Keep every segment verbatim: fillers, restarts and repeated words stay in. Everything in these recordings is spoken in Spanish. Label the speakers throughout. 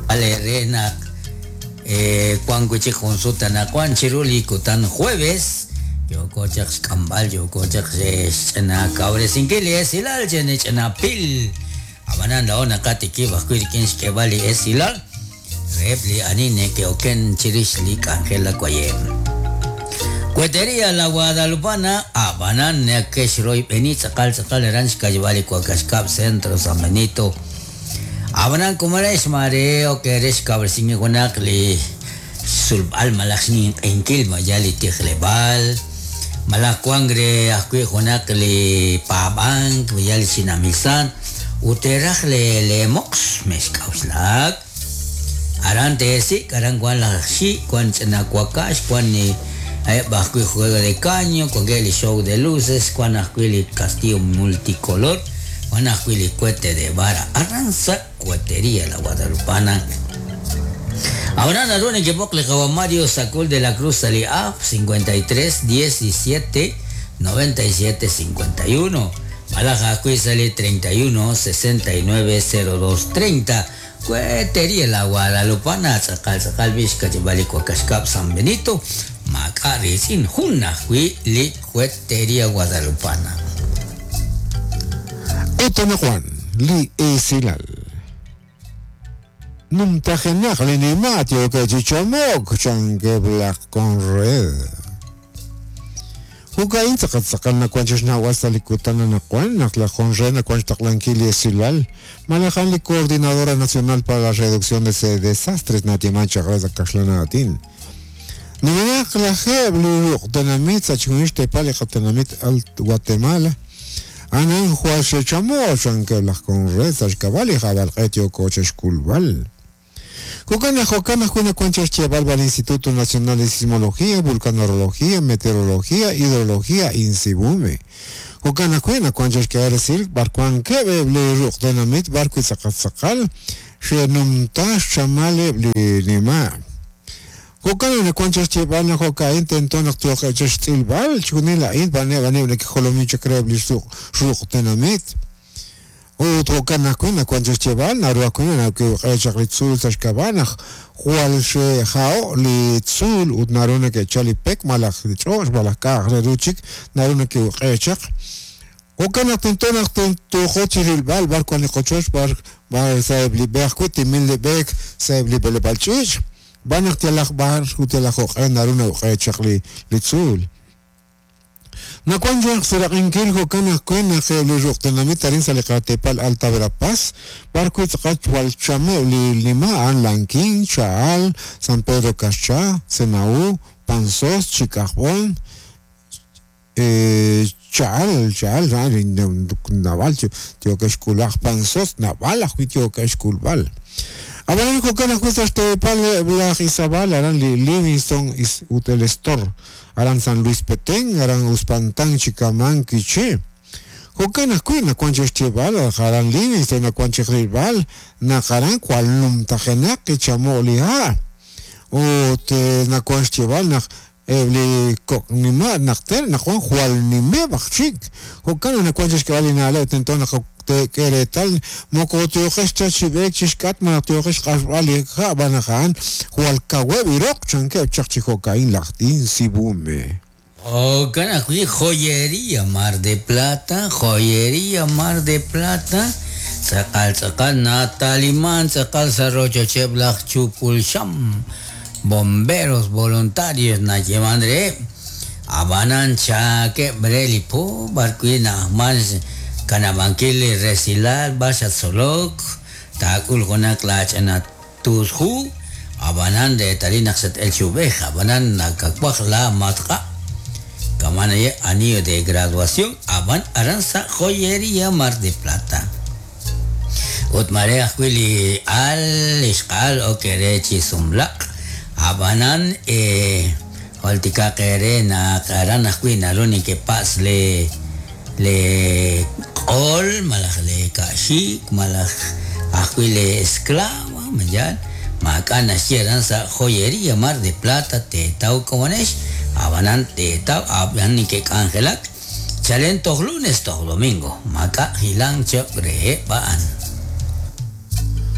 Speaker 1: alerena eh cuanguchi consulta na cuanchiruli kutan jueves yo cochas cambal yo cochas na cabre sin que le es hilal jene chana pil abanan la ona katiki bakuir kins que vale es hilal repli anine que oken chirishli cangela koyem Cuetería la Guadalupana, Abanan, Nekeshroy, Benita, Cal, Sacal, Ranch, Cayvali, Cuacascap, Centro, San Benito. Abanan, como eres mareo, que eres cabresiño con acli, Sulbal, Malachni, Enkil, Mayali, Tiglebal, Malacuangre, Acui, Jonacli, Pabank, Mayali, Sinamisan, Uterajle, Lemox, Mescauslac, Arante, sí, Caranguan, la Xi, Quanchanacuacash, Quani. Bajo el juego de caño, con el show de luces, con el castillo multicolor, con el cohete de vara, arranza cuetería la Guadalupana. Ahora Narone que pocle Mario Sacul de la Cruz salí a cincuenta y tres, diecisiete, noventa y siete, cincuenta y uno. Malaja Cuizali treinta y uno, sesenta y nueve, cero dos, treinta. Cuetería la Guadalupana, Sacal Sacal Vizca, Chibalico Cascap, San Benito. Macari sin Juna, Hui Li Cuetería Guadalupana.
Speaker 2: Otana Juan, Li Esilal. Num tajenach le ni matio que chichamok, chanque black con red. Hukain sakat sakal na kwanchas na wasta likutana na kwan, nakla con red na kwanch taklanquili Esilal. Malajan li Coordinadora Nacional para la Reducción de Desastres Natimancha Grasa Kashlanatin. Nimeak la heblu qtanamit sachunish tepale qtanamit al Guatemala anan huashe chamoshan que las con rezas cabali jabal qetio coches culval Kokana jokana kuna cuanchas cheval al Instituto Nacional de Sismología, Vulcanología, Meteorología, Hidrología, Insibume Kokana kuna cuanchas que decir barquan que heblu qtanamit barco sakal shenumta chamale lima Kokana ne kwanchas chebana koka intento na tuoka chestil bal chunila in bane bane ne kholomi chakrebli su ruqtanamit o tokana kuna kwanchas chebal na ruakuna na ke chakritsul tashkabana khwal she khao li tsul udnaruna ke chali pek malak chosh balaka ruchik naruna ke qechak kokana tentona tento khochil bal bar kwani qochosh bar bar saib li berkut min li bek saib li bal balchish بانخت الأخبار وتلاخوق أنا رونا وقايت شغلي لتسول نكون جاك سرقين كيلو كان كنا خيل جوق تنامي ترين سلقات بال ألتا براباس باركو تقات والشامي لما عن لانكين شعال سان بيدرو كاشا سناو بانسوس شيكاخون شعال شعال يعني نوال تيو كشكول بانسوس نوال أخوي تيو كشكول بال Ahora que kana cuesta este pal la Isabel harán Livingston is Hotel Store harán San Luis Petén harán Uspantan Chicamán Quiche Kokana kuina kwanche este bal harán Livingston na kwanche rival na harán cual num tajena que chamoli ha o te na kwanche bal na evli nima nakter na kwan cual nime bachik Kokana na kwanche que vale na la tentona que tal moko tiojes chachibek chiskat ma tiojes qasbali khabana khan hual kawe birok chanke chachiko kain laqtin sibume
Speaker 1: oh kana kui joyería Mar de Plata joyería Mar de Plata sakal sakal nataliman sakal sarrocho cheblak chupul sham bomberos voluntarios na yemandre abanan chaque brelipo barkuina mas Kanabankili resilal bashat solok takul konak lach na tushu abanan de tarinak set el chubeja abanan nakakwak la matka kamana ye anillo de graduación aban aranza joyería Mar de Plata utmarea kwili al iskal o kerechi sumlak abanan eh holtika kere na karana kwina loni que pas le le Ol malah le kashi malah akwile esclava majan maka nasieran sa joyería Mar de Plata te tau comunes abanan te tau aban ni que cangelak chalen todos lunes todos domingo maka hilang chokre baan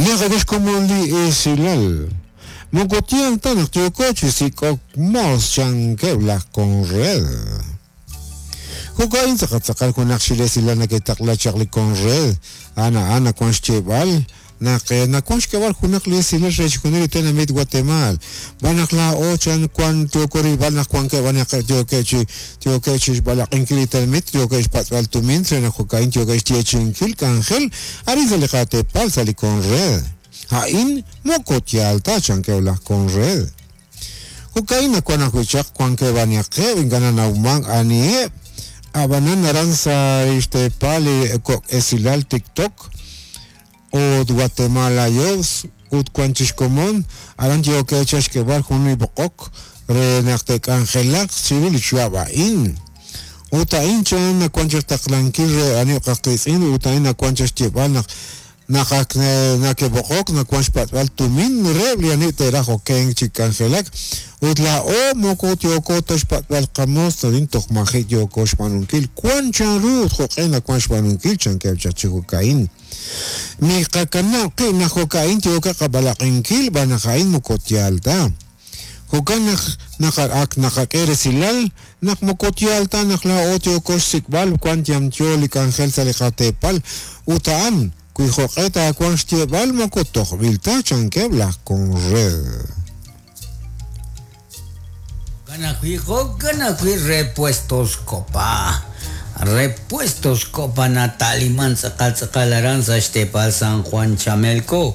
Speaker 2: Nagadesh como li esilal. Mokotian tanak tiokochi si kok mos chankebla con red. Kokain sakatsakal ko nakshile sila nakitakla chakli con red. Ana ana konstebal. Nak na konstebal kunakli sila rech kunili tenamit Guatemala. Banakla ochan kwan tiokori banak kwan ke banak tiokechi tiokechi balak inkili tenamit tiokechi patwal tumin trena kokain tiokechi tiechinkil kangel. Arizale kate pal sali con red. Hain mokotia alta chankebla con red. Kokain na kwan akuchak kwan ke banak ke ingana na umang anie. Abanan naranza este pali esilal TikTok o Guatemala yos ut quanchis común aran yo que echas que bar huni bokok re nakte kangelak civil chuaba in uta inchan na quanchis taklankir ani qaqisin uta na quanchis tibal na nakak na ke bokok na quanchis patwal tumin rebli ani terajo ken chikangelak utla o moko tioko tosh patwal qamos tadin tokmaji tioko shmanunkil quanchan rut khoqena quanchis manunkil chanke chachiku kain mi kakana que na cocaína tioka kabalakinkil ba nakain mukotialta hukan nak nakak nakakere silal nak mukotialta nakla otio kosikbal kwantiam tioli kangel salikatepal utaan kui hoketa kwanstibal mokotok vilta chankebla con red
Speaker 1: kana kui hokana kui repuestos copa Repuestos Copa Nataliman sakal sakal aranza Estepal San Juan Chamelco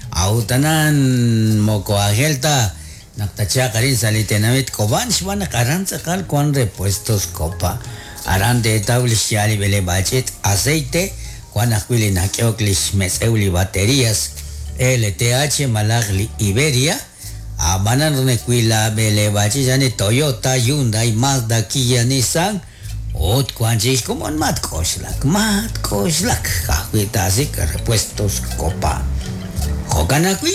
Speaker 1: Autanan Moko Agelta Naktacha Karin Salitenamit Koban Shwana Karan sakal con repuestos Copa Arante Etablishali Bele Bachet Aceite Juan Akwili Nakioklish Meseuli Baterías L T H Malagli Iberia Abanan Renequila Bele Bachet Toyota Hyundai Mazda Kia Nissan Ot kwanchis como un mat koslak, mat koslak, kahuitasik repuestos copa. Hokanakui,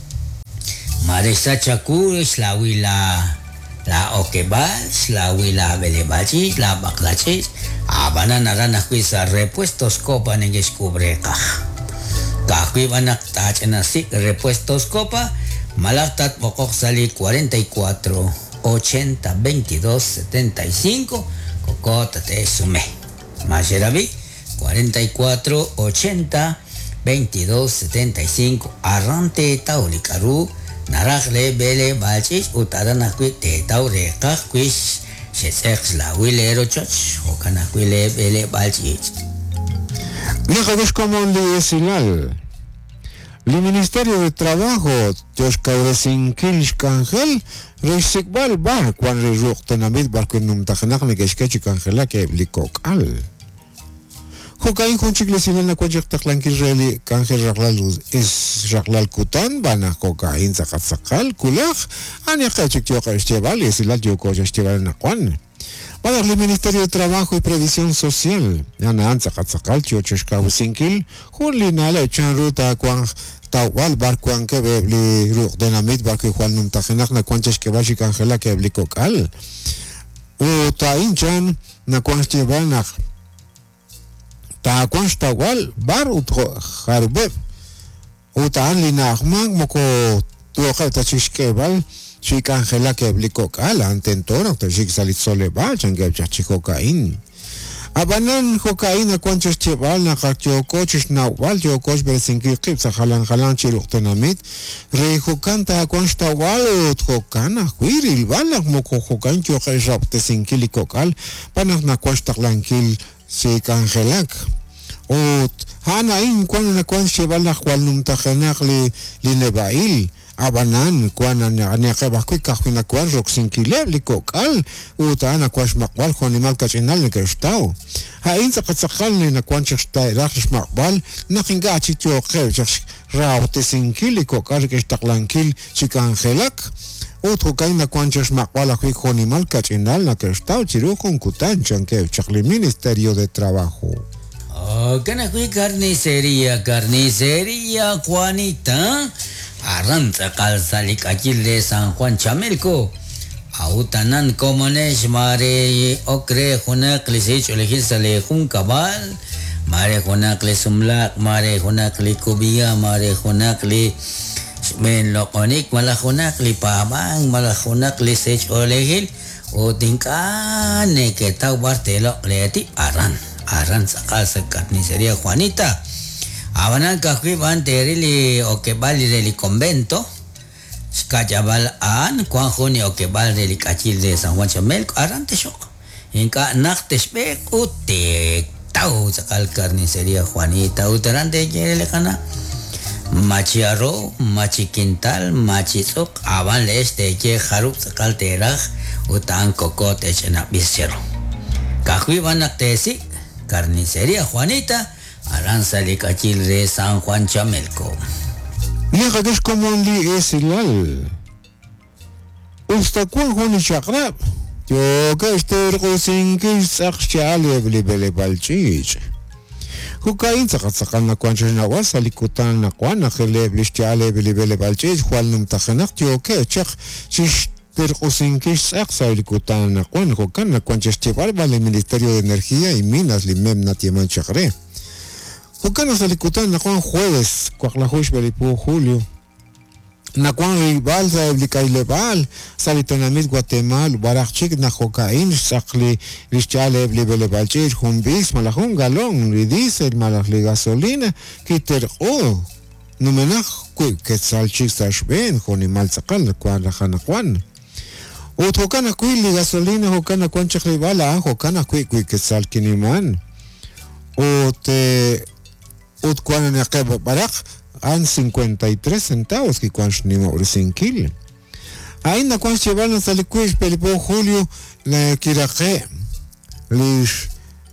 Speaker 1: maresa chakur, slawila, la okebal, slawila belebachi, la baklachis, abana naranakuisa repuestos copa nengeskubre kah. Kahui banak tachenasik repuestos copa, malaktat pokok sali cuarenta y cuatro, ochenta, veintidós, setenta y cinco, Cocota te sumé. Masherabi, cuarenta y cuatro, ochenta, veintidós, setenta y cinco. Arrante taulikaru, narajle bele bachis, utaranakwi te taure kakwish, shesex la wilero choch, okanakwile bele bachis.
Speaker 2: Nakadesh como li esilal. El Ministerio de Trabajo, Tioshkauresin Kilsh Kangel, Resikbal Bar, Quan Rejuk Tenamit Barkunum Tahanak Nekeshkechi Kangela ke Blikok Al. Hokain Hunchiklesin na Kwajak Taklankil Reli Kangel Raklaluz is Raklal Kutan, Bana Hokain Zakatsakal, Kulach, Anyakachik Tioka Esteval, Esilal Tioko Esteval Nakwan. Para el Ministerio de Trabajo y Previsión Social, Yana Anzakatsakal, Tiochkausinkil, Hunlinala Chanruta Kwang. Tawal barkuan ke bebli ruq denamit barku Juan Numtajenak na kwanches ke bashi kangela ke bebli kokal. O ta inchan na kwanch tibanak. Ta kwanch tawal bar utro kharbeb. O ta anli na ahmang moko tuoka ta chishkebal chi kangela ke bebli kokal antentora ta shik salit sole ba changeb chachikokain. Abanan cocaína quanchos chebal na kakiokochis na wal jokos bersinki qib sa halan halan chiluktenamit re hukanta quansta wal hokana quiril balak moko hokan jokai rapte sinkili kokal panak na quansta lankil si kangelak ot hana in quan na quan chebal na wal numtajenak li li nebail abanan quan na na kabakui kahina quan roksinkile li kokal utana quash maqbal khonimal kachinal ne kestao hain sakatsakal ne na quan chesta rakhsh maqbal nakinga chityo khew chakh raute sinkili kokal kestaklankil chikangelak otro kaina quan chas maqbal akui khonimal kachinal na kestao chiru con kutan chanke chakli Ministerio de Trabajo.
Speaker 1: Oh, kana kui carnicería, carnicería Juanita. Arranza calzalik aquil de San Juan Chamelco. Autanan comunes mare ocre junak lisich olegil sale jun cabal. mare hunakli sumlak, mare hunakli kubiya, mare hunakli men lokonik, malah hunakli pamang, malah hunakli sech olehil, o tingkane que tau bartelo leti aran, aran sakal sekat ni seria Juanita. Abanan kakui van terili o que vali del convento, skajabal an, Juan Junio o que vali del cachil de San Juan Chamel, aran te shok. Inka nak te spek utek tau sakal carnicería Juanita, uteran te quiere kana. Machi arro, machi quintal, machi sok, aban le este que harup sakal teraj, utan cocote chena bisero. Kakui van aktesi, carnicería Juanita, aranzali cachil de San Juan Chamelco.
Speaker 2: Mira que es como un li es ilal. Usta cuan Juan Chakrab. Yo que este rosin que sakshale bli bele balchich. Hukain sakat sakan na kwan chena wasa likutan na kwan na khele bli shale bli bele balchich khwal num takhanak yo que chakh chish ter rosin que saksa likutan na kwan hukan na kwan chestival vale Ministerio de Energía y Minas limem na tieman chakre. Hukan na likutan na kwan jueves kwaklahush belipu julio. Nakuan rival sa eblikay lebal sa litonamit Guatemala barakchik na kokain sakli lischale ebli belebalchik humbis malahun galon ridisel malahli gasolina kiter o numenach kuy ketsalchik sa shben honi mal sakal nakuan lahanakwan o tokana kuy li gasolina hokana kuan chik ribala hokana kuy kuy ketsal kiniman o te ut kuan nakeb barak an cincuenta y tres centavos que cuando ni more sin kil. Ahí na cuando llevan hasta el cuis pelipo julio la kiraje lish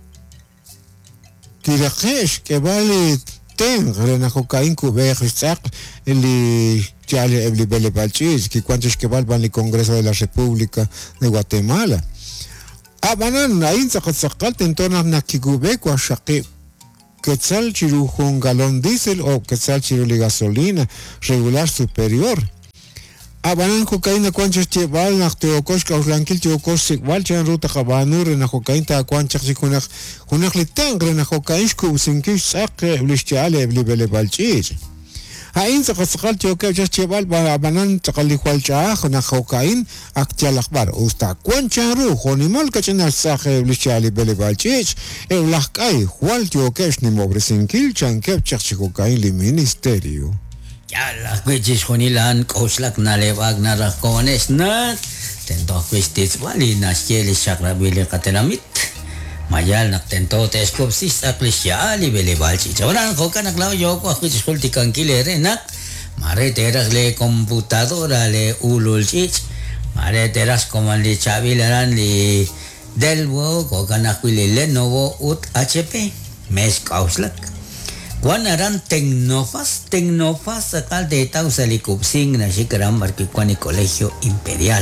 Speaker 2: kiraje que vale ten rena cocaín kuber sak li chale ebli bele balchis que cuando es que van al Congreso de la República de Guatemala. Abanan ahí sakat sakal tentona na kigube kwa shaqi quetzal chiru un galón diésel o quetzal chiru de gasolina regular superior. Abanan cocaína cuanchas cheval nach teokosh kauslankil teokosh igual chan ruta kabanur na cocaína ta cuanchas sikunak kunak litengre na cocaína ku sinkish sak blishtiale blibele balchis. Hain sa kasakal teokosh just cheval ba abanan takali kwalcha na cocaína aktial akbar usta cuanchan ru honimal kachana sak blishtiale bele balchis e lahkai kwal teokosh ni mobre sinkil chan kep chakchi cocaína li ministerio.
Speaker 1: Ya la cuichis jonilan koslak na lewag na rakones na tento cuistis wali na skieli chakra bile katelamit mayal nak tento teskop sis aklisyali bile balchi chawaran ko kanak lao yo ko cuichis kulti kankile renak mare teras le computadora le ululchich mare teras koman li chavilaran li delvo ko kanak wili Lenovo ut H P mes koslak Kuan aran tecnofas, tecnofas sakal de tausalikub sing na shikaram barki kuan colegio imperial.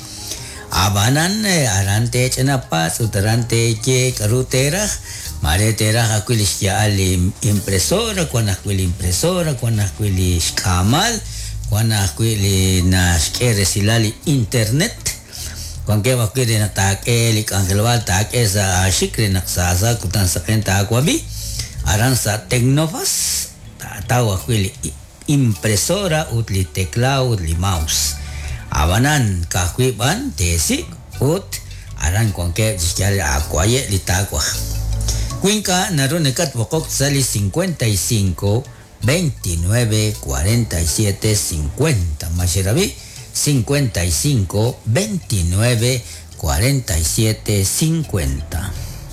Speaker 1: Abanan arante chenapas utarante che carutera, mare tera akulis ya ali impresora, kuan akuil impresora, kuan akuil skamal, kuan akuil na skere silali internet. Kuan ke akuil na take lik angelwal take sa shikre naksasa kutan sakenta akwabi. Aranza tecnofas tau akwili impresora utli teclado utli mouse abanan kakwiban tesi ut aran konke jiskal akwaye litakwa Cuenca naronekat bokok sali cincuenta y cinco veintinueve cuarenta y siete cincuenta Mashirabi cincuenta y cinco veintinueve cuarenta y siete cincuenta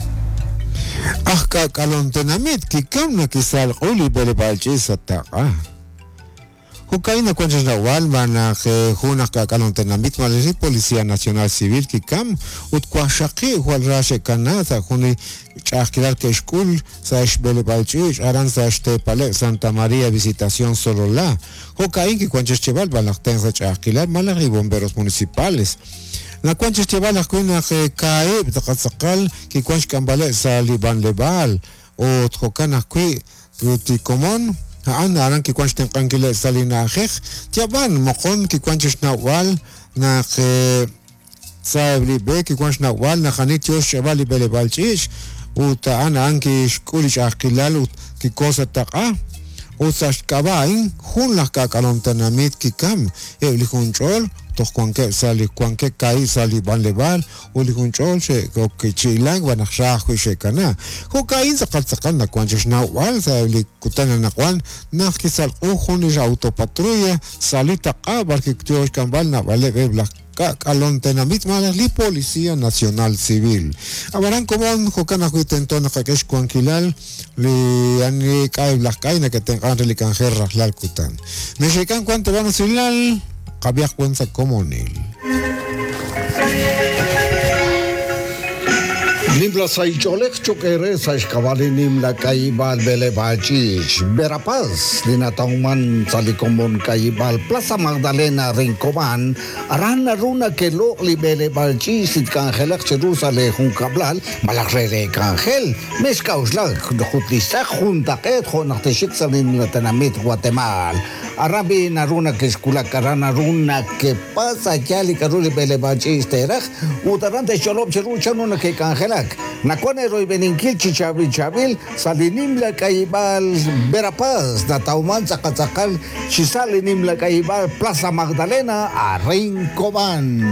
Speaker 2: Ahka kalontenamit ki kamna kisal quli bele balchis ataqa. Hukaina kwanjas nawal mana ke huna ka kalontenamit malisi Policía Nacional Civil ki kam ut kwashaqi wal rashe kanata huni chakilal ke skul sa bele balchis aran sa este pale Santa María Visitación Solola. Hukain ki kwanjas cheval balakten sa chakilal malari bomberos municipales. La cuancha cheval la cuina que cae btaqasaqal que cuanch cambale sa liban lebal o tokana qui ti comon ana aran que cuanch tenqanquile salina khikh tiaban maqon que cuanch nawal na que sabli be que cuanch nawal na khanit yo cheval belbalchish uta ana anki shkulich akilal ut ki cosa taqa usash kabain hun la kakalontanamit kikam evli control to cuanque sali cuanque kai sali ban leval uli control she ko kichilang wa nakhshah ko she kana ko kain saqat saqan na cuanche na wal sa evli kutana na kwan na kisal o khoni auto patrulla sali taqa barki ktosh kambal na vale evla kalontanamit malas li Policía Nacional Civil abaran komon hokana kuitentona kakesh kuankilal li ani kai blas kaina que tengan relikan herra lal kutan mexican cuánto van a silal kabiak cuenta comunil
Speaker 3: Nimbla sai cholek chokere sai skavali nimla kaibal bele bachich berapaz dinatauman salikomon kaibal Plaza Magdalena Rincoban arana runa que lo libele bachich sit kangelak Jerusalem hun kablal malagrele kangel meskausla jutlisa junta ket jonachteshik salim latanamit Guatemala arabi naruna que skula karana runa que pasa chali karuli bele bachich terach utarante cholop cheruchanuna que kangelak Nakone roy beninkil chichabil chabil salinim la kaibal berapaz na tauman sakatsakal sisalinim la kaibal Plaza Magdalena a Rincoban.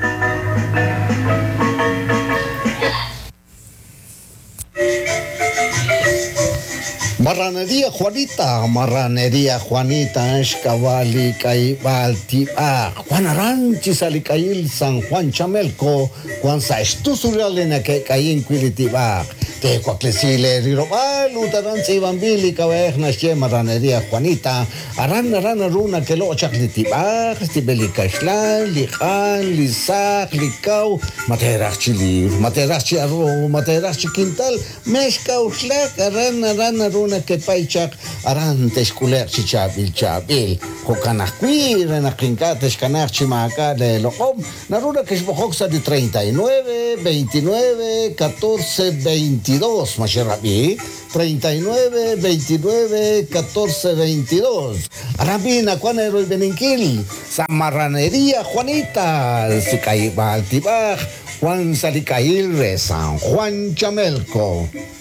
Speaker 3: Marranería Juanita, Marranería Juanita, Escavali, Caibal, Tiba, Juan Aranchi, Salicail, San Juan Chamelco, Juan Saestusuralena, que Caín Quilitiba, Te Coaclesile, Rirobal, Utaranzi, Bambili, Caverna, Che, Marranería Juanita, Aran, Arana, Runa, que lo chaclitiba, Stibelicaishlan, Lijan, Lisac, Licau, Materachi Lir, Materachi Arro, Materachi Quintal, Mescau, Slack, Aran, Arana, Runa, que paichak aran teskuler chichabil chabil jokanakwi renakinkat eskanach chimaka de lokom naruna que esbojoxa de treinta y nueve, veintinueve, catorce, veintidós masherabi treinta y nueve, veintinueve, catorce, veintidós arabina cuanero y beninkil Marranería Juanita Sicaibal Tibaj Juan Salicail San Juan Chamelco.